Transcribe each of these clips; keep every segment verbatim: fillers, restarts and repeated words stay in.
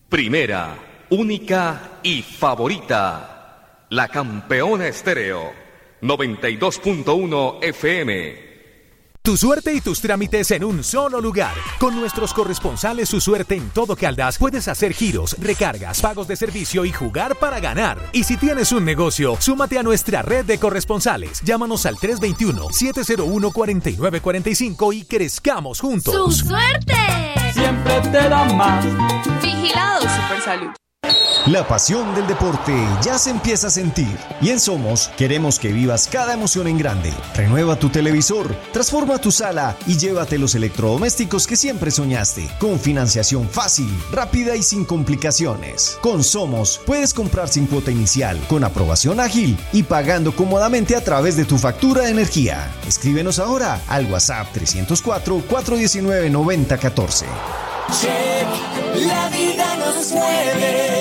Primera, única y favorita. La Campeona Estéreo. noventa y dos punto uno F M. Tu suerte y tus trámites en un solo lugar. Con nuestros corresponsales Su Suerte en todo Caldas puedes hacer giros, recargas, pagos de servicio y jugar para ganar. Y si tienes un negocio, súmate a nuestra red de corresponsales. Llámanos al tres dos uno, siete cero uno, cuatro nueve cuatro cinco y crezcamos juntos. ¡Su suerte! Siempre te da más. Vigilado Supersalud. La pasión del deporte ya se empieza a sentir y en Somos queremos que vivas cada emoción en grande. Renueva tu televisor, transforma tu sala y llévate los electrodomésticos que siempre soñaste. Con financiación fácil, rápida y sin complicaciones. Con Somos puedes comprar sin cuota inicial, con aprobación ágil y pagando cómodamente a través de tu factura de energía. Escríbenos ahora al WhatsApp trescientos cuatro, cuatrocientos diecinueve, noventa catorce. Check, la vida nos mueve.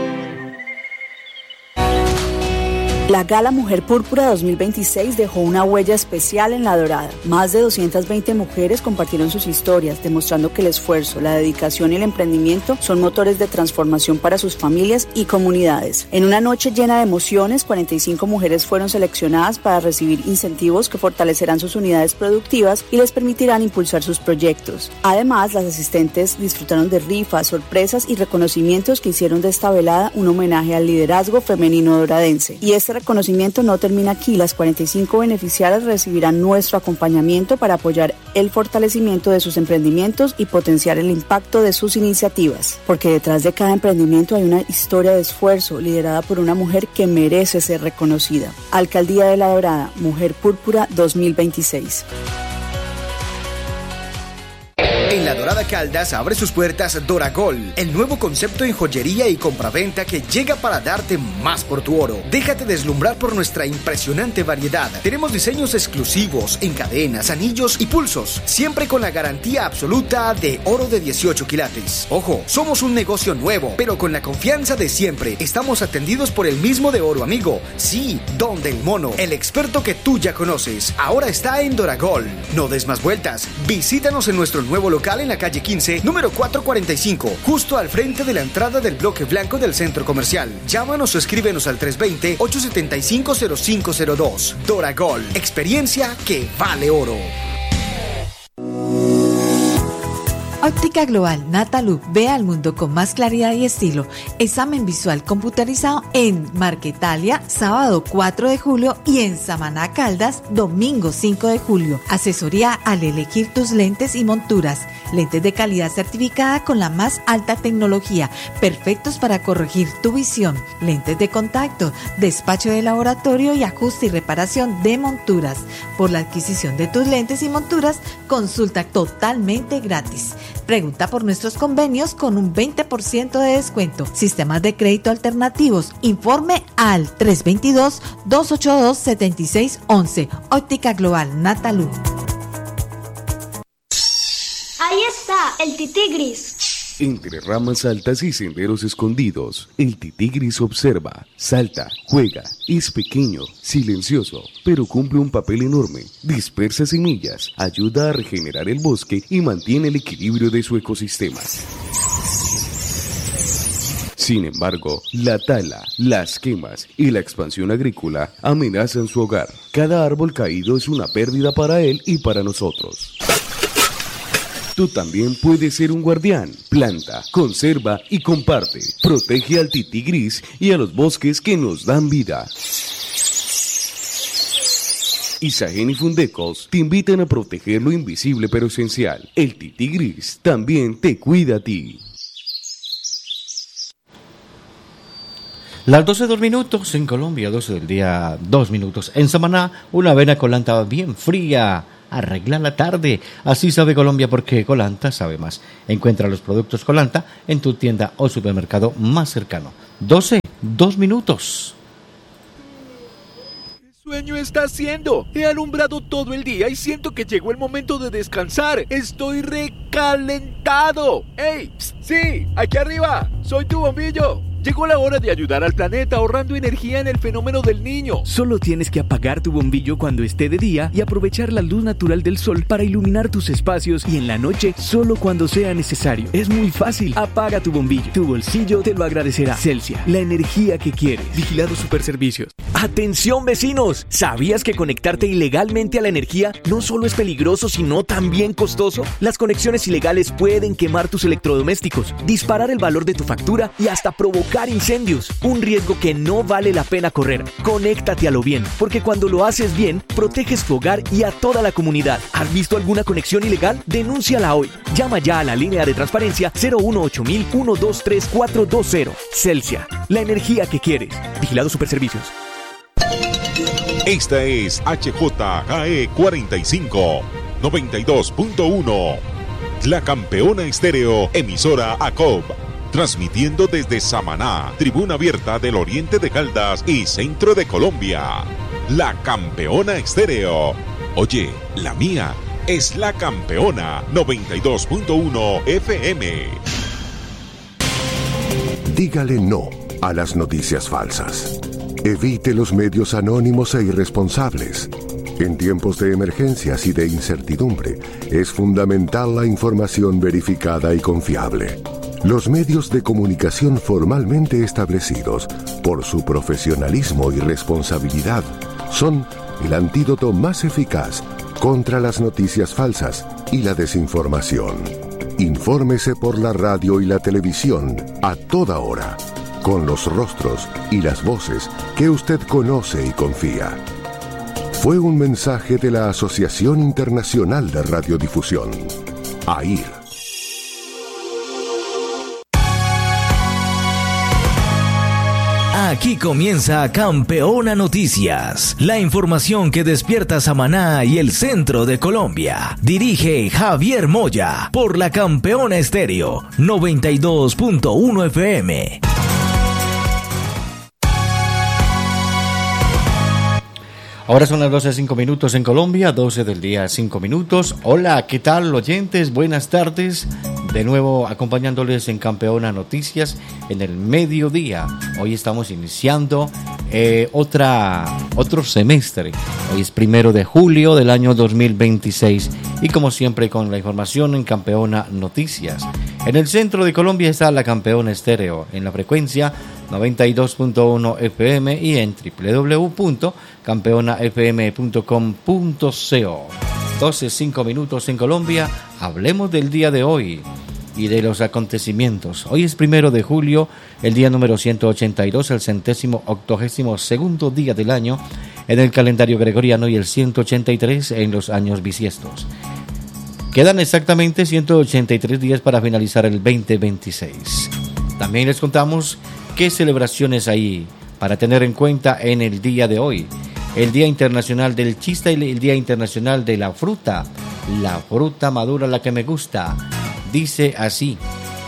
La Gala Mujer Púrpura dos mil veintiséis dejó una huella especial en La Dorada. Más de doscientas veinte mujeres compartieron sus historias, demostrando que el esfuerzo, la dedicación y el emprendimiento son motores de transformación para sus familias y comunidades. En una noche llena de emociones, cuarenta y cinco mujeres fueron seleccionadas para recibir incentivos que fortalecerán sus unidades productivas y les permitirán impulsar sus proyectos. Además, las asistentes disfrutaron de rifas, sorpresas y reconocimientos que hicieron de esta velada un homenaje al liderazgo femenino doradense. Y este reconocimiento no termina aquí. Las cuarenta y cinco beneficiarias recibirán nuestro acompañamiento para apoyar el fortalecimiento de sus emprendimientos y potenciar el impacto de sus iniciativas. Porque detrás de cada emprendimiento hay una historia de esfuerzo liderada por una mujer que merece ser reconocida. Alcaldía de La Dorada, Mujer Púrpura dos mil veintiséis. En La Dorada Caldas abre sus puertas Doragol, el nuevo concepto en joyería y compraventa que llega para darte más por tu oro. Déjate deslumbrar por nuestra impresionante variedad. Tenemos diseños exclusivos en cadenas, anillos y pulsos, siempre con la garantía absoluta de oro de dieciocho quilates. Ojo, somos un negocio nuevo, pero con la confianza de siempre. Estamos atendidos por el mismo de Oro Amigo. Sí, Don del Mono, el experto que tú ya conoces. Ahora está en Doragol. No des más vueltas. Visítanos en nuestro nuevo local en la calle quince, número cuatrocientos cuarenta y cinco, justo al frente de la entrada del bloque blanco del centro comercial. Llámanos o escríbenos al tres dos cero, ocho siete cinco, cero cinco cero dos. Doragol, experiencia que vale oro. Óptica Global Natalub, ve al mundo con más claridad y estilo. Examen visual computarizado en Marquetalia, sábado cuatro de julio y en Samaná Caldas, domingo cinco de julio. Asesoría al elegir tus lentes y monturas. Lentes de calidad certificada con la más alta tecnología, perfectos para corregir tu visión. Lentes de contacto, despacho de laboratorio y ajuste y reparación de monturas. Por la adquisición de tus lentes y monturas, consulta totalmente gratis. Pregunta por nuestros convenios con un veinte por ciento de descuento. Sistemas de crédito alternativos. Informe al tres dos dos, dos ocho dos, siete seis uno uno. Óptica Global Natalú. Ahí está, el titigris. Entre ramas altas y senderos escondidos, el titigris observa, salta, juega, es pequeño, silencioso, pero cumple un papel enorme. Dispersa semillas, ayuda a regenerar el bosque y mantiene el equilibrio de su ecosistema. Sin embargo, la tala, las quemas y la expansión agrícola amenazan su hogar. Cada árbol caído es una pérdida para él y para nosotros. Tú también puedes ser un guardián. Planta, conserva y comparte. Protege al titigris y a los bosques que nos dan vida. Isagen y Fundecos te invitan a proteger lo invisible pero esencial. El titigris también te cuida a ti. Las doce, dos minutos en Colombia, doce del día, dos minutos. En Samaná, una avena colanta bien fría. Arregla la tarde. Así sabe Colombia porque Colanta sabe más. Encuentra los productos Colanta en tu tienda o supermercado más cercano. doce, dos minutos. ¿Qué sueño está haciendo? He alumbrado todo el día y siento que llegó el momento de descansar. Estoy recalentado. ¡Ey! ¡Sí! ¡Aquí arriba! ¡Soy tu bombillo! Llegó la hora de ayudar al planeta ahorrando energía en el fenómeno del Niño. Solo tienes que apagar tu bombillo cuando esté de día y aprovechar la luz natural del sol para iluminar tus espacios, y en la noche solo cuando sea necesario. Es muy fácil. Apaga tu bombillo. Tu bolsillo te lo agradecerá. Celsia, la energía que quieres. Vigilado Superservicios. ¡Atención, vecinos! ¿Sabías que conectarte ilegalmente a la energía no solo es peligroso, sino también costoso? Las conexiones ilegales pueden quemar tus electrodomésticos, disparar el valor de tu factura y hasta provocar incendios. Un riesgo que no vale la pena correr. Conéctate a lo bien, porque cuando lo haces bien, proteges tu hogar y a toda la comunidad. ¿Has visto alguna conexión ilegal? Denúnciala hoy. Llama ya a la línea de transparencia cero uno ocho mil uno dos tres cuatro dos cero. Celsia, la energía que quieres. Vigilado Superservicios. Esta es H J K E cuarenta y cinco, noventa y dos punto uno. La Campeona Estéreo, emisora A C O B. Transmitiendo desde Samaná, tribuna abierta del oriente de Caldas y centro de Colombia. La Campeona Estéreo. Oye, la mía es La Campeona noventa y dos punto uno F M. Dígale no a las noticias falsas. Evite los medios anónimos e irresponsables. En tiempos de emergencias y de incertidumbre, es fundamental la información verificada y confiable. Los medios de comunicación formalmente establecidos, por su profesionalismo y responsabilidad, son el antídoto más eficaz contra las noticias falsas y la desinformación. Infórmese por la radio y la televisión a toda hora, con los rostros y las voces que usted conoce y confía. Fue un mensaje de la Asociación Internacional de Radiodifusión, A I R. Aquí comienza Campeona Noticias, la información que despierta Samaná y el centro de Colombia. Dirige Javier Moya por la Campeona Estéreo noventa y dos punto uno F M. Ahora son las doce cinco minutos en Colombia, doce del día cinco minutos. Hola, ¿qué tal, oyentes? Buenas tardes. De nuevo acompañándoles en Campeona Noticias en el mediodía. Hoy estamos iniciando eh, otra, otro semestre. Hoy es primero de julio del año dos mil veintiséis. Y como siempre con la información en Campeona Noticias. En el centro de Colombia está la Campeona Estéreo en la frecuencia noventa y dos punto uno F M y en doble u doble u doble u punto campeona f m punto com punto co. doce cinco minutos en Colombia. Hablemos del día de hoy y de los acontecimientos. Hoy es primero de julio, el día número ciento ochenta y dos, el centésimo octogésimo segundo día del año en el calendario gregoriano y el ciento ochenta y tres en los años bisiestos. Quedan exactamente ciento ochenta y tres días para finalizar el veinte veintiséis. También les contamos qué celebraciones hay para tener en cuenta en el día de hoy. El Día Internacional del Chiste y el Día Internacional de la Fruta. La fruta madura, la que me gusta. Dice así.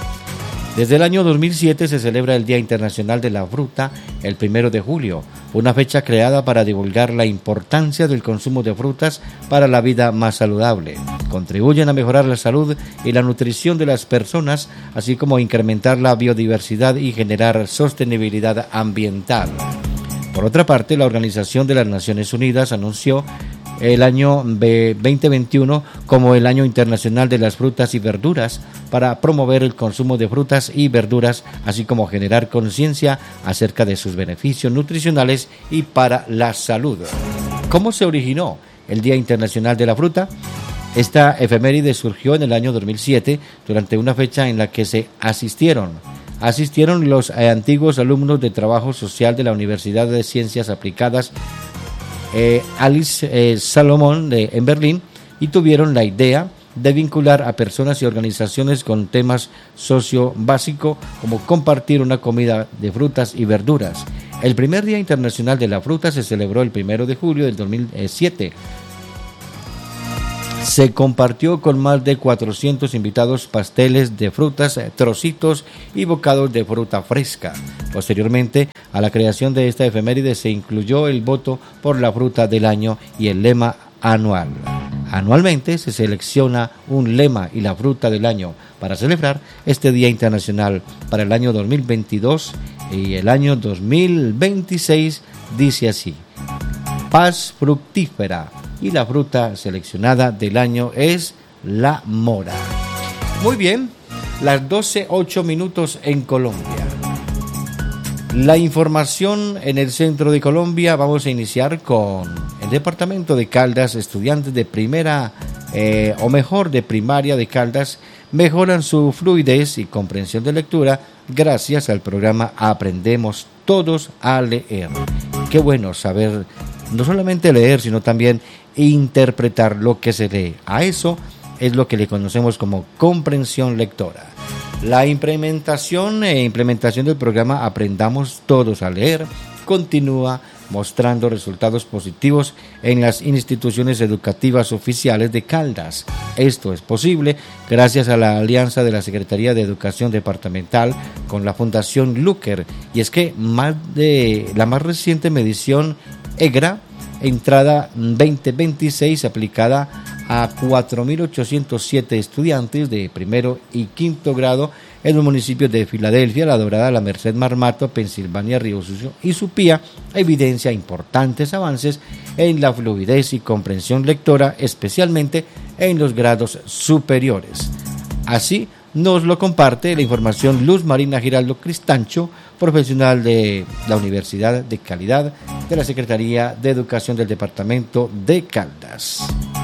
Desde el año dos mil siete se celebra el Día Internacional de la Fruta el primero de julio, una fecha creada para divulgar la importancia del consumo de frutas para la vida más saludable. Contribuyen a mejorar la salud y la nutrición de las personas, así como incrementar la biodiversidad y generar sostenibilidad ambiental. Por otra parte, la Organización de las Naciones Unidas anunció el año veinte veintiuno como el Año Internacional de las Frutas y Verduras para promover el consumo de frutas y verduras, así como generar conciencia acerca de sus beneficios nutricionales y para la salud. ¿Cómo se originó el Día Internacional de la Fruta? Esta efeméride surgió en el año dos mil siete durante una fecha en la que se asistieron asistieron los eh, antiguos alumnos de trabajo social de la Universidad de Ciencias Aplicadas eh, Alice eh, Salomón de, en Berlín, y tuvieron la idea de vincular a personas y organizaciones con temas socio básicos como compartir una comida de frutas y verduras. El primer Día Internacional de la Fruta se celebró el primero de julio del dos mil siete. Se compartió con más de cuatrocientos invitados pasteles de frutas, trocitos y bocados de fruta fresca. Posteriormente, a la creación de esta efeméride se incluyó el voto por la fruta del año y el lema anual. Anualmente se selecciona un lema y la fruta del año para celebrar este Día Internacional para el año dos mil veintidós. Y el año dos mil veintiséis dice así: paz fructífera, y la fruta seleccionada del año es la mora. Muy bien, las doce ocho minutos en Colombia. La información en el centro de Colombia. Vamos a iniciar con el departamento de Caldas. Estudiantes de primera eh, o mejor de primaria de Caldas mejoran su fluidez y comprensión de lectura gracias al programa Aprendemos Todos a Leer. Qué bueno saber no solamente leer, sino también interpretar lo que se lee. A eso es lo que le conocemos como comprensión lectora. La implementación e implementación del programa Aprendamos Todos a Leer continúa mostrando resultados positivos en las instituciones educativas oficiales de Caldas. Esto es posible gracias a la alianza de la Secretaría de Educación Departamental con la Fundación Luker, y es que más de la más reciente medición EGRA, entrada veinte veintiséis, aplicada a cuatro mil ochocientos siete estudiantes de primero y quinto grado en los municipios de Filadelfia, La Dorada, La Merced, Marmato, Pensilvania, Río Sucio y Supía, evidencia importantes avances en la fluidez y comprensión lectora, especialmente en los grados superiores. Así nos lo comparte la información Luz Marina Giraldo Cristancho, profesional de la Universidad de Calidad de la Secretaría de Educación del Departamento de Caldas.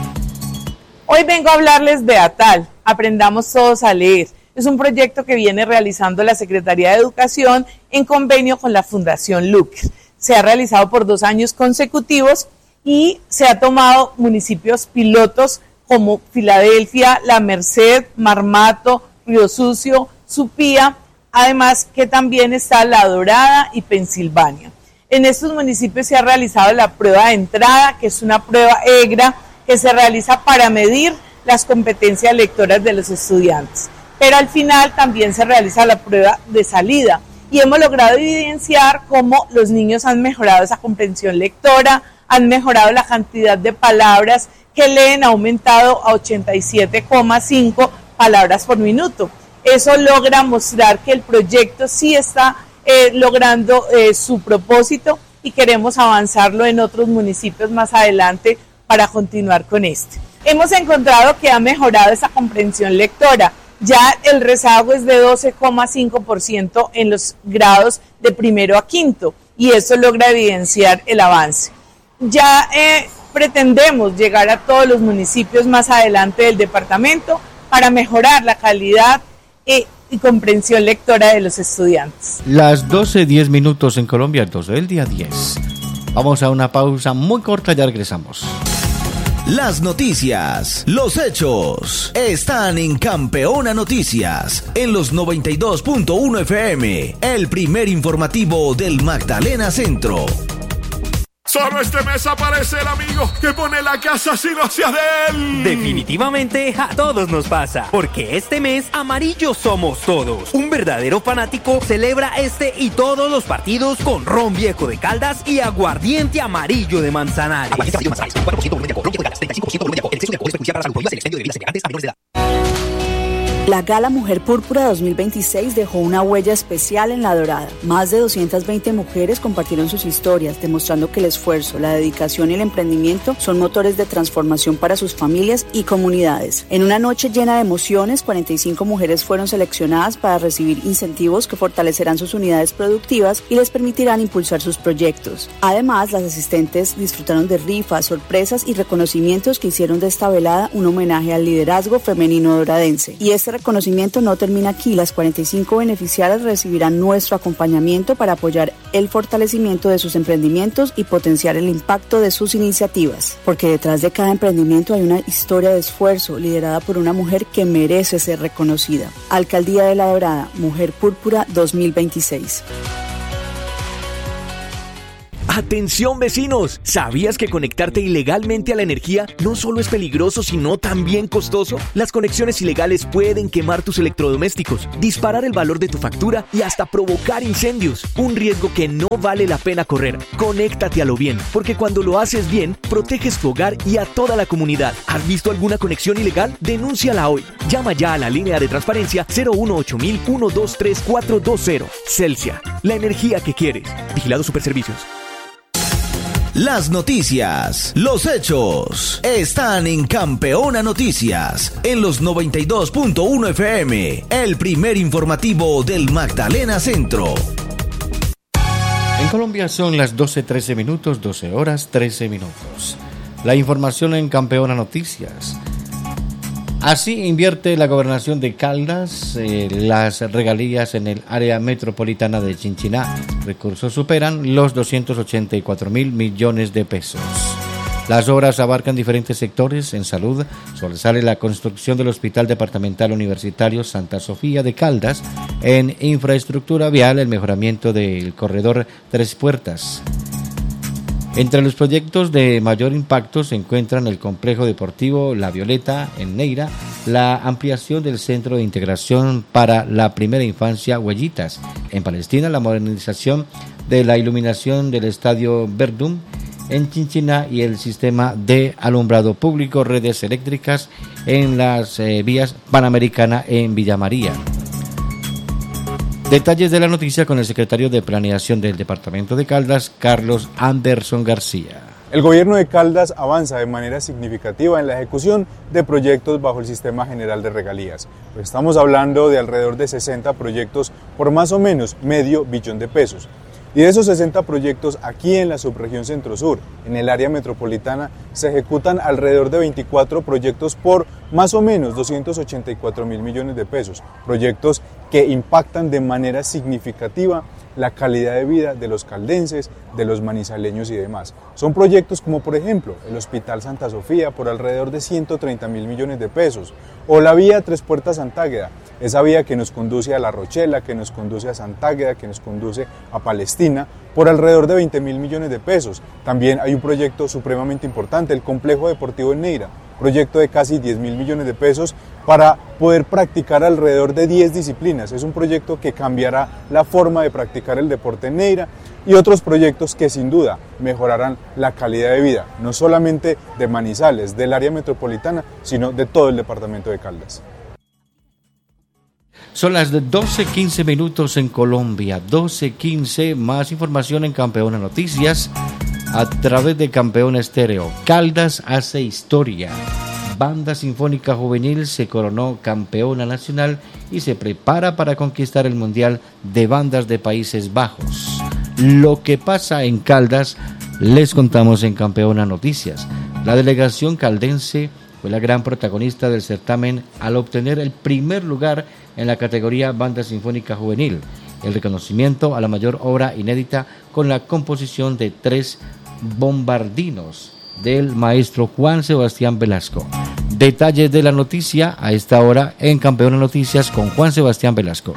Hoy vengo a hablarles de ATAL, Aprendamos Todos a Leer. Es un proyecto que viene realizando la Secretaría de Educación en convenio con la Fundación Luker. Se ha realizado por dos años consecutivos y se ha tomado municipios pilotos como Filadelfia, La Merced, Marmato, Río Sucio, Supía, además que también está La Dorada y Pensilvania. En estos municipios se ha realizado la prueba de entrada, que es una prueba EGRA que se realiza para medir las competencias lectoras de los estudiantes. Pero al final también se realiza la prueba de salida y hemos logrado evidenciar cómo los niños han mejorado esa comprensión lectora, han mejorado la cantidad de palabras que leen, ha aumentado a ochenta y siete coma cinco palabras por minuto. Eso logra mostrar que el proyecto sí está eh, logrando eh, su propósito y queremos avanzarlo en otros municipios más adelante para continuar con este. Hemos encontrado que ha mejorado esa comprensión lectora. Ya el rezago es de doce coma cinco por ciento en los grados de primero a quinto y eso logra evidenciar el avance. Ya eh, pretendemos llegar a todos los municipios más adelante del departamento para mejorar la calidad eh, y comprensión lectora de los estudiantes. Las doce diez minutos en Colombia, doce del día diez. Vamos a una pausa muy corta, ya regresamos. Las noticias, los hechos, están en Campeona Noticias, en los noventa y dos punto uno F M, el primer informativo del Magdalena Centro. Solo este mes aparece el amigo que pone la casa sin hacia de él. Definitivamente a todos nos pasa, porque este mes amarillos somos todos. Un verdadero fanático celebra este y todos los partidos con ron viejo de Caldas y aguardiente amarillo de Manzanares. Aguardiente amarillo de Manzanares, cuatro por ciento volumen de alcohol, ron viejo de Caldas, treinta y cinco por ciento volumen de alcohol. El exceso de alcohol es perjudicial para la salud. Prohíbas el expendio de bebidas embriagantes a menores de edad. La Gala Mujer Púrpura dos mil veintiséis dejó una huella especial en La Dorada. Más de doscientas veinte mujeres compartieron sus historias, demostrando que el esfuerzo, la dedicación y el emprendimiento son motores de transformación para sus familias y comunidades. En una noche llena de emociones, cuarenta y cinco mujeres fueron seleccionadas para recibir incentivos que fortalecerán sus unidades productivas y les permitirán impulsar sus proyectos. Además, las asistentes disfrutaron de rifas, sorpresas y reconocimientos que hicieron de esta velada un homenaje al liderazgo femenino doradense. Y este reconocimiento no termina aquí. Las cuarenta y cinco beneficiarias recibirán nuestro acompañamiento para apoyar el fortalecimiento de sus emprendimientos y potenciar el impacto de sus iniciativas. Porque detrás de cada emprendimiento hay una historia de esfuerzo liderada por una mujer que merece ser reconocida. Alcaldía de La Dorada, Mujer Púrpura dos mil veintiséis. ¡Atención, vecinos! ¿Sabías que conectarte ilegalmente a la energía no solo es peligroso, sino también costoso? Las conexiones ilegales pueden quemar tus electrodomésticos, disparar el valor de tu factura y hasta provocar incendios. Un riesgo que no vale la pena correr. Conéctate a lo bien, porque cuando lo haces bien, proteges tu hogar y a toda la comunidad. ¿Has visto alguna conexión ilegal? Denúnciala hoy. Llama ya a la línea de transparencia cero uno ocho mil uno dos tres cuatro dos cero. Celsia, la energía que quieres. Vigilado Superservicios. Las noticias, los hechos, están en Campeona Noticias, en los noventa y dos punto uno F M, el primer informativo del Magdalena Centro. En Colombia son las doce trece minutos, doce horas trece minutos. La información en Campeona Noticias. Así invierte la gobernación de Caldas eh, las regalías en el área metropolitana de Chinchiná. Recursos superan los doscientos ochenta y cuatro mil millones de pesos. Las obras abarcan diferentes sectores. En salud, sobresale la construcción del Hospital Departamental Universitario Santa Sofía de Caldas. En infraestructura vial, el mejoramiento del corredor Tres Puertas. Entre los proyectos de mayor impacto se encuentran el complejo deportivo La Violeta en Neira, la ampliación del centro de integración para la primera infancia Huellitas en Palestina, la modernización de la iluminación del estadio Verdún en Chinchiná y el sistema de alumbrado público, redes eléctricas en las eh, vías Panamericana en Villa María. Detalles de la noticia con el secretario de Planeación del Departamento de Caldas, Carlos Anderson García. El gobierno de Caldas avanza de manera significativa en la ejecución de proyectos bajo el Sistema General de Regalías. Pues estamos hablando de alrededor de sesenta proyectos por más o menos medio billón de pesos. Y de esos sesenta proyectos, aquí en la subregión Centro-Sur, en el área metropolitana, se ejecutan alrededor de veinticuatro proyectos por más o menos doscientos ochenta y cuatro mil millones de pesos. Proyectos que impactan de manera significativa la calidad de vida de los caldenses, de los manizaleños y demás. Son proyectos como, por ejemplo, el Hospital Santa Sofía por alrededor de ciento treinta mil millones de pesos, o la vía Tres Puertas Santágueda, esa vía que nos conduce a La Rochela, que nos conduce a Santágueda, que nos conduce a Palestina, por alrededor de veinte mil millones de pesos. También hay un proyecto supremamente importante, el Complejo Deportivo en Neira, proyecto de casi diez mil millones de pesos para poder practicar alrededor de diez disciplinas. Es un proyecto que cambiará la forma de practicar el deporte en Neira y otros proyectos que sin duda mejorarán la calidad de vida, no solamente de Manizales, del área metropolitana, sino de todo el departamento de Caldas. Son las doce quince minutos en Colombia, doce quince, más información en Campeona Noticias a través de Campeona Estéreo. Caldas hace historia. Banda Sinfónica Juvenil se coronó campeona nacional y se prepara para conquistar el Mundial de Bandas de Países Bajos. Lo que pasa en Caldas les contamos en Campeona Noticias. La delegación caldense fue la gran protagonista del certamen al obtener el primer lugar en la categoría Banda Sinfónica Juvenil, el reconocimiento a la mayor obra inédita con la composición de tres bombardinos del maestro Juan Sebastián Velasco. Detalles de la noticia a esta hora en Campeona Noticias con Juan Sebastián Velasco.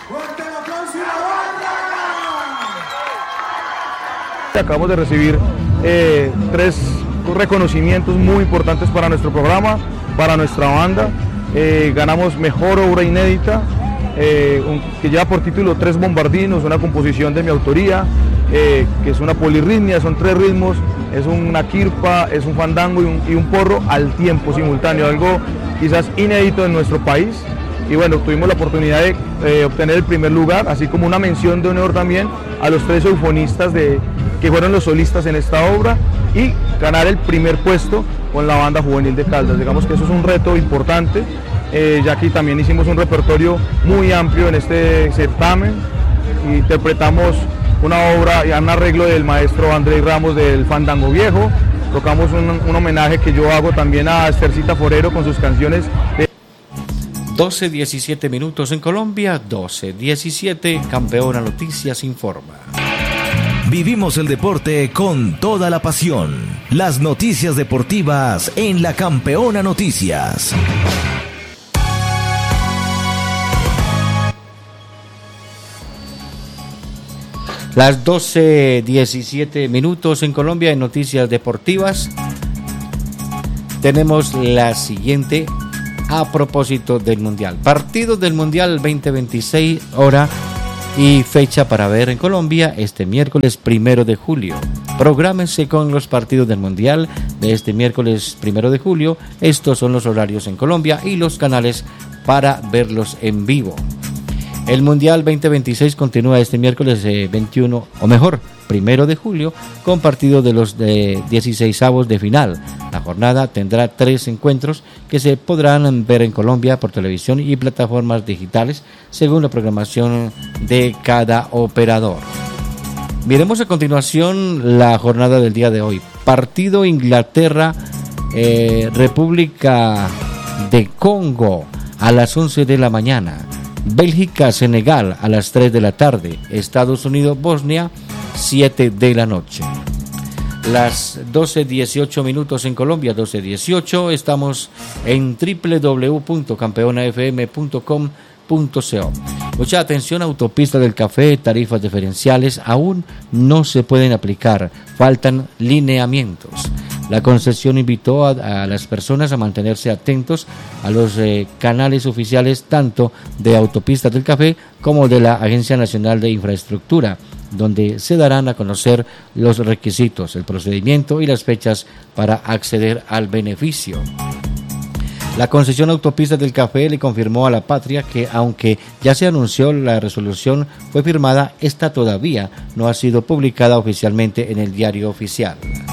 Acabamos de recibir eh, tres reconocimientos muy importantes para nuestro programa, para nuestra banda. Eh, ganamos mejor obra inédita, eh, un, que lleva por título Tres Bombardinos, una composición de mi autoría, eh, que es una polirritmia, son tres ritmos, es una quirpa, es un fandango y un, y un porro al tiempo simultáneo, algo quizás inédito en nuestro país. Y bueno, tuvimos la oportunidad de eh, obtener el primer lugar, así como una mención de honor también a los tres eufonistas de, que fueron los solistas en esta obra, y ganar el primer puesto con la banda juvenil de Caldas. Digamos que eso es un reto importante, eh, ya que también hicimos un repertorio muy amplio en este certamen. Interpretamos una obra y un arreglo del maestro Andrés Ramos del Fandango Viejo, tocamos un, un homenaje que yo hago también a Estercita Forero con sus canciones de doce diecisiete minutos en Colombia, doce diecisiete, Campeona Noticias informa. Vivimos el deporte con toda la pasión. Las noticias deportivas en la Campeona Noticias. Las doce diecisiete minutos en Colombia en noticias deportivas. Tenemos la siguiente a propósito del Mundial. Partidos del Mundial veinte veintiséis, hora y fecha para ver en Colombia este miércoles primero de julio. Prográmese con los partidos del Mundial de este miércoles primero de julio. Estos son los horarios en Colombia y los canales para verlos en vivo. El Mundial veinte veintiséis continúa este miércoles eh, veintiuno, o mejor, primero de julio, con partido de los de dieciseisavos de final. La jornada tendrá tres encuentros que se podrán ver en Colombia por televisión y plataformas digitales, según la programación de cada operador. Miremos a continuación la jornada del día de hoy. Partido Inglaterra, eh, República de Congo a las once de la mañana. Bélgica-Senegal a las tres de la tarde. Estados Unidos-Bosnia, siete de la noche. Las doce dieciocho minutos en Colombia, doce dieciocho. Estamos en doble u doble u doble u punto campeona f m punto com punto co. Mucha atención, Autopista del Café, tarifas diferenciales aún no se pueden aplicar, faltan lineamientos. La concesión invitó a, a las personas a mantenerse atentos a los eh, canales oficiales tanto de Autopistas del Café como de la Agencia Nacional de Infraestructura, donde se darán a conocer los requisitos, el procedimiento y las fechas para acceder al beneficio. La concesión Autopistas del Café le confirmó a La Patria que, aunque ya se anunció la resolución fue firmada, esta todavía no ha sido publicada oficialmente en el diario oficial.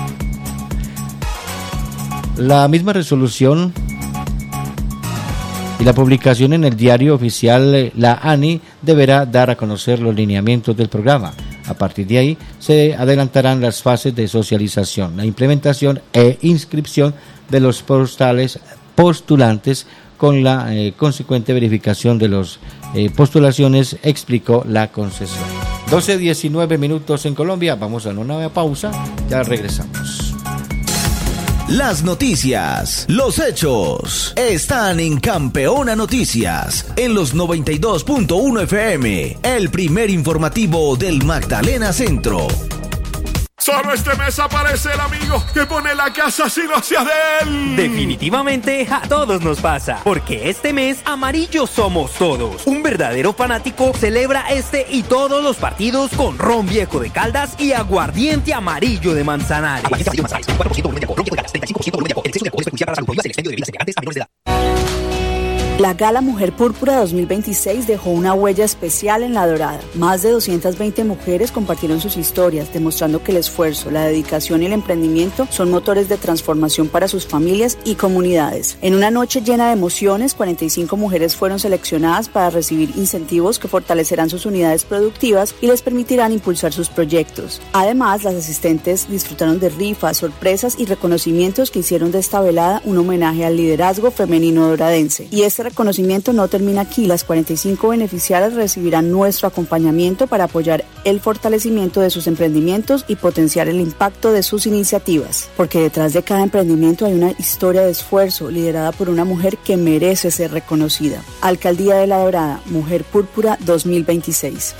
La misma resolución y la publicación en el diario oficial, la ANI deberá dar a conocer los lineamientos del programa. A partir de ahí se adelantarán las fases de socialización, la implementación e inscripción de los postales postulantes con la eh, consecuente verificación de las eh, postulaciones, explicó la concesión. doce diecinueve minutos en Colombia, vamos a una nueva pausa, ya regresamos. Las noticias, los hechos, están en Campeona Noticias, en los noventa y dos punto uno F M, el primer informativo del Magdalena Centro. Solo este mes aparece el amigo que pone la casa sin hacia de él. Definitivamente a todos nos pasa, porque este mes amarillos somos todos. Un verdadero fanático celebra este y todos los partidos con ron viejo de Caldas y aguardiente amarillo de Manzanares. Aguardiente amarillo de Manzanares, cuatro por ciento volumen de alcohol, ron viejo de Caldas, treinta y cinco por ciento volumen de alcohol. El exceso de alcohol es perjudicial para la salud. Prohíbas el expendio de bebidas embriagantes a menores de edad. La Gala Mujer Púrpura dos mil veintiséis dejó una huella especial en La Dorada. Más de doscientas veinte mujeres compartieron sus historias, demostrando que el esfuerzo, la dedicación y el emprendimiento son motores de transformación para sus familias y comunidades. En una noche llena de emociones, cuarenta y cinco mujeres fueron seleccionadas para recibir incentivos que fortalecerán sus unidades productivas y les permitirán impulsar sus proyectos. Además, las asistentes disfrutaron de rifas, sorpresas y reconocimientos que hicieron de esta velada un homenaje al liderazgo femenino doradense. Y este reconocimiento no termina aquí. Las cuarenta y cinco beneficiarias recibirán nuestro acompañamiento para apoyar el fortalecimiento de sus emprendimientos y potenciar el impacto de sus iniciativas. Porque detrás de cada emprendimiento hay una historia de esfuerzo liderada por una mujer que merece ser reconocida. Alcaldía de La Dorada, Mujer Púrpura dos mil veintiséis.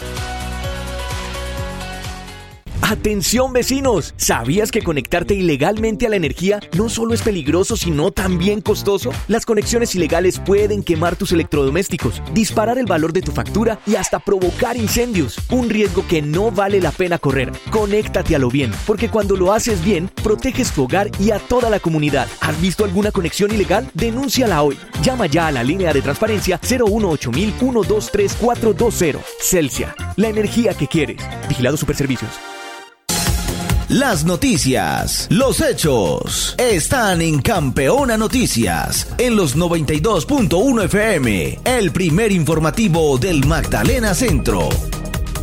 Atención vecinos, ¿sabías que conectarte ilegalmente a la energía no solo es peligroso sino también costoso? Las conexiones ilegales pueden quemar tus electrodomésticos, disparar el valor de tu factura y hasta provocar incendios. Un riesgo que no vale la pena correr. Conéctate a lo bien, porque cuando lo haces bien, proteges tu hogar y a toda la comunidad. ¿Has visto alguna conexión ilegal? Denúnciala hoy. Llama ya a la línea de transparencia cero uno ocho mil uno dos tres cuatro dos cero. Celsia, la energía que quieres. Vigilado Superservicios. Las noticias, los hechos, están en Campeona Noticias, en los noventa y dos punto uno F M, el primer informativo del Magdalena Centro.